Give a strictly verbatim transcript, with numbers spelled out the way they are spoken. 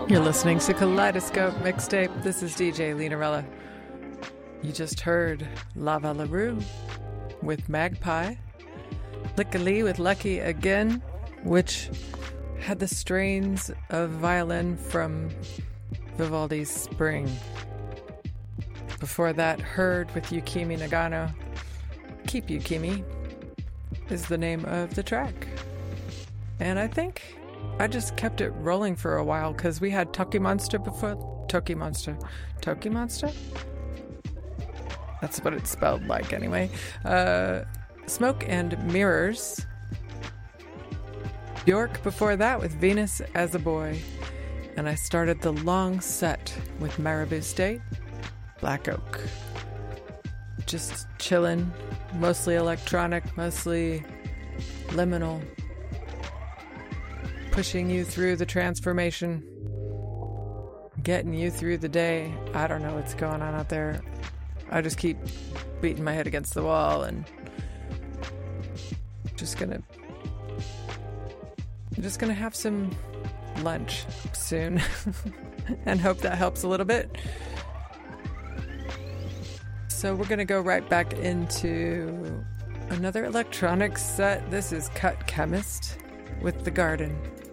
You're listening to Kaleidoscope Mixtape. This is D J Linarella. You just heard Lava LaRue with Magpie, Licka Lee with Lucky Again, which had the strains of violin from Vivaldi's Spring. Before that, Heard with Yukimi Nagano. Keep Yukimi is the name of the track. And I think I just kept it rolling for a while because we had Toki Monster before. Toki Monster. Toki Monster? That's what it's spelled like anyway. Uh, Smoke and Mirrors. Bjork before that with Venus as a Boy. And I started the long set with Marabou State, Black Oak. Just chillin', mostly electronic, mostly liminal. Pushing you through the transformation, getting you through the day. I don't know what's going on out there. I just keep beating my head against the wall and just gonna I'm just gonna have some lunch soon and hope that helps a little bit. So we're gonna go right back into another electronic set. This is Cut Chemist with The Garden.